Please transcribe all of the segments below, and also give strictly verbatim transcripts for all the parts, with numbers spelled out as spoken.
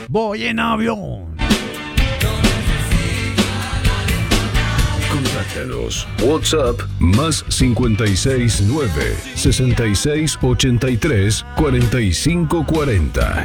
Voy en avión. Contáctanos. WhatsApp más cincuenta y seis nueve, sesenta y seis ochenta y tres, cuarenta y cinco cuarenta.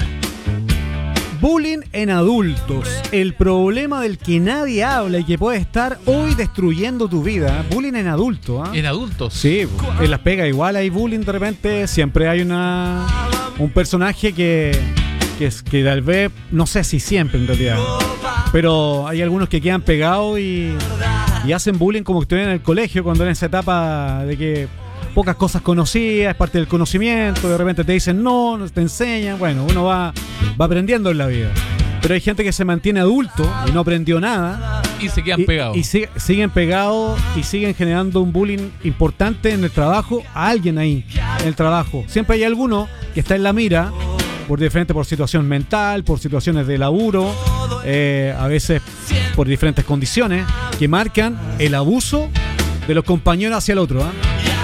Bullying en adultos, el problema del que nadie habla y que puede estar hoy destruyendo tu vida. Bullying en adultos, ¿eh? En adultos. Sí, en las pegas igual hay bullying de repente. Siempre hay una un personaje que, que, que tal vez, no sé si siempre en realidad, pero hay algunos que quedan pegados y, y hacen bullying como que estuvieran en el colegio cuando en esa etapa de que pocas cosas conocías, es parte del conocimiento, de repente te dicen no, no te enseñan, bueno, uno va, va aprendiendo en la vida. Pero hay gente que se mantiene adulto y no aprendió nada. Y se quedan y, pegados. Y sigue, siguen pegados y siguen generando un bullying importante en el trabajo, a alguien ahí, en el trabajo. Siempre hay alguno que está en la mira, por diferente, por situación mental, por situaciones de laburo, eh, a veces por diferentes condiciones, que marcan el abuso de los compañeros hacia el otro, ¿eh?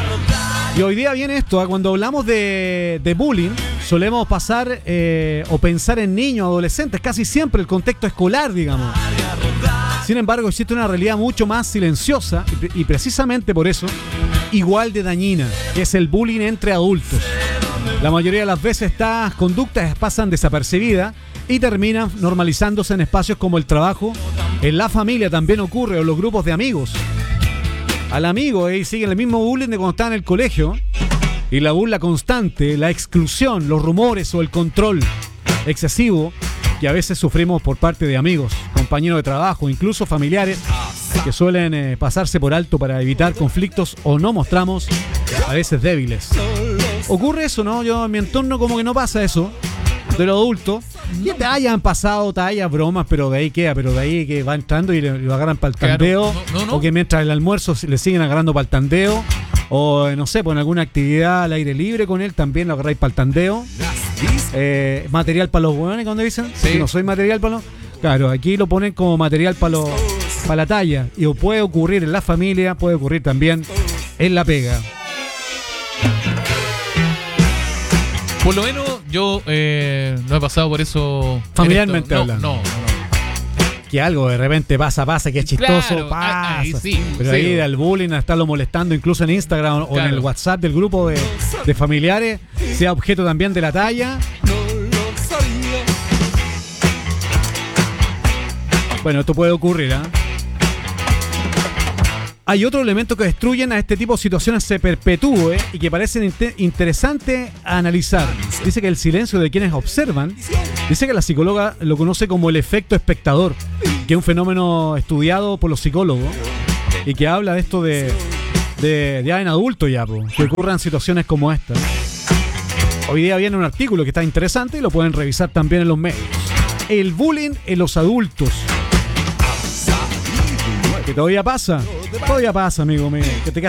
Y hoy día viene esto, ¿eh? Cuando hablamos de, de bullying, solemos pasar eh, o pensar en niños, adolescentes, casi siempre el contexto escolar, digamos. Sin embargo, existe una realidad mucho más silenciosa y, y precisamente por eso, igual de dañina, que es el bullying entre adultos. La mayoría de las veces estas conductas pasan desapercibidas y terminan normalizándose en espacios como el trabajo, en la familia también ocurre, o los grupos de amigos. Al amigo eh, siguen el mismo bullying de cuando estaba en el colegio, y la burla constante, la exclusión, los rumores o el control excesivo que a veces sufrimos por parte de amigos, compañeros de trabajo, incluso familiares, que suelen eh, pasarse por alto para evitar conflictos o no mostramos a veces débiles. Ocurre eso, ¿no? Yo en mi entorno como que no pasa eso de los adultos. Y te hayan pasado tallas, bromas, pero de ahí queda, pero de ahí que va entrando y lo agarran para el tandeo, claro, no, no, no. O que mientras el almuerzo le siguen agarrando para el tandeo, o no sé, por alguna actividad al aire libre con él también lo agarráis para el tandeo. Eh, material para los hueones, cuando dicen, sí. Que no soy material para los... Claro, aquí lo ponen como material para los, para la talla, y o puede ocurrir en la familia, puede ocurrir también en la pega. Por lo menos yo eh, no he pasado por eso. Familiarmente no, hablando. No, no, no. Que algo de repente pasa, pasa, que es chistoso, Claro, pasa. ahí sí, pero sí. ahí del bullying a estarlo molestando incluso en Instagram o Claro. en el WhatsApp del grupo de, de familiares, sea objeto también de la talla. Bueno, esto puede ocurrir, ¿ah? ¿eh? Hay otros elementos que destruyen a este tipo de situaciones se perpetúe y que parecen inter- interesantes a analizar. Dice que el silencio de quienes observan, dice que la psicóloga lo conoce como el efecto espectador, que es un fenómeno estudiado por los psicólogos y que habla de esto de, de ya en adulto ya, po, que ocurran situaciones como esta. Hoy día viene un artículo que está interesante y lo pueden revisar también en los medios. El bullying en los adultos. Que todavía pasa, todavía pasa, amigo mío. Que te